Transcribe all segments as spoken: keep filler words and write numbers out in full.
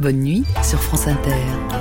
Bonne nuit sur France Inter.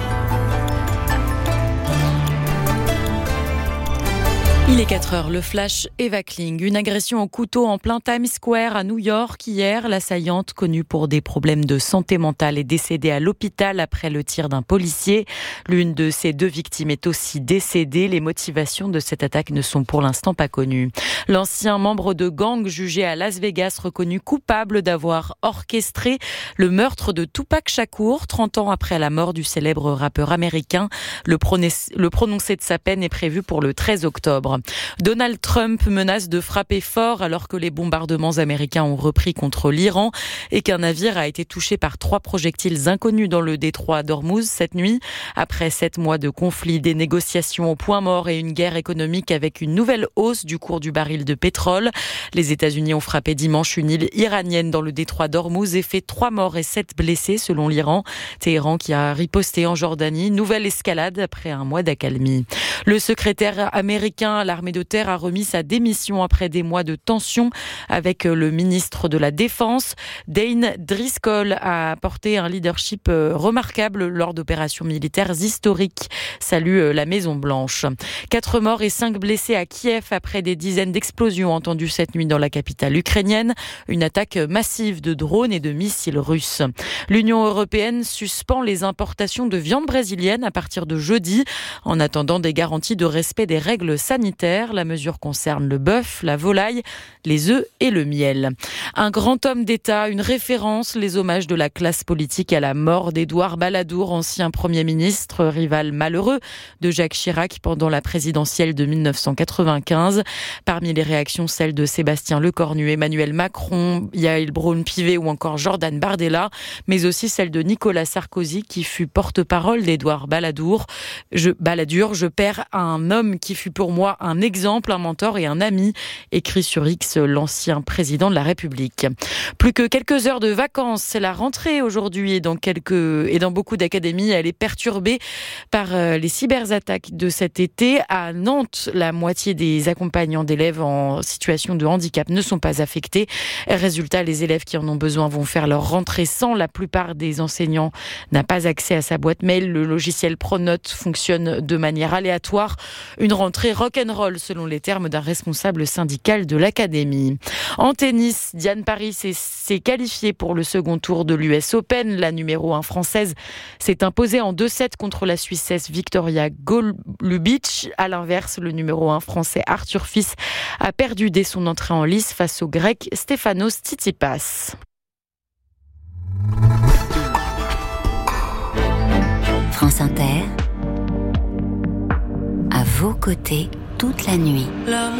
Il est quatre heures, le flash Eva Kling. Une agression au couteau en plein Times Square à New York hier. L'assaillante, connue pour des problèmes de santé mentale, est décédée à l'hôpital après le tir d'un policier. L'une de ses deux victimes est aussi décédée. Les motivations de cette attaque ne sont pour l'instant pas connues. L'ancien membre de gang jugé à Las Vegas reconnu coupable d'avoir orchestré le meurtre de Tupac Shakur, trente ans après la mort du célèbre rappeur américain. Le, prononcé, le prononcé de sa peine est prévu pour le treize octobre. Donald Trump menace de frapper fort alors que les bombardements américains ont repris contre l'Iran et qu'un navire a été touché par trois projectiles inconnus dans le détroit d'Ormuz cette nuit. Après sept mois de conflit, des négociations au point mort et une guerre économique avec une nouvelle hausse du cours du baril de pétrole, les États-Unis ont frappé dimanche une île iranienne dans le détroit d'Ormuz et fait trois morts et sept blessés selon l'Iran. Téhéran qui a riposté en Jordanie. Nouvelle escalade après un mois d'accalmie. Le secrétaire américain à l'armée de terre a remis sa démission après des mois de tension avec le ministre de la Défense. Dane Driscoll a apporté un leadership remarquable lors d'opérations militaires historiques. Salue la Maison-Blanche. Quatre morts et cinq blessés à Kiev après des dizaines d'explosions entendues cette nuit dans la capitale ukrainienne. Une attaque massive de drones et de missiles russes. L'Union européenne suspend les importations de viande brésilienne à partir de jeudi en attendant des garanties de respect des règles sanitaires. La mesure concerne le bœuf, la volaille, les œufs et le miel. Un grand homme d'État, une référence, les hommages de la classe politique à la mort d'Édouard Balladur, ancien Premier ministre, rival malheureux de Jacques Chirac pendant la présidentielle de mille neuf cent quatre-vingt-quinze. Parmi les réactions, celles de Sébastien Lecornu, Emmanuel Macron, Yael Braun-Pivet ou encore Jordan Bardella, mais aussi celle de Nicolas Sarkozy qui fut porte-parole d'Édouard Balladur. Je, Balladur, je perds un homme qui fut pour moi un exemple, un mentor et un ami, écrit sur X l'ancien président de la République. Plus que quelques heures de vacances, c'est la rentrée aujourd'hui et dans quelques et dans beaucoup d'académies, elle est perturbée par les cyberattaques de cet été. À Nantes, la moitié des accompagnants d'élèves en situation de handicap ne sont pas affectés. Résultat, les élèves qui en ont besoin vont faire leur rentrée sans. La plupart des enseignants n'ont pas accès à sa boîte mail. Le logiciel Pronote fonctionne de manière aléatoire. Une rentrée rock'n'roll selon les termes d'un responsable syndical de l'académie. En tennis, Diane Paris s'est qualifiée pour le second tour de l'U S Open. La numéro un française s'est imposée en deux sept contre la Suissesse Victoria Golubic. À l'inverse, le numéro un français Arthur Fils a perdu dès son entrée en lice face au grec Stefanos Tsitsipas. France Inter, à vos côtés toute la nuit.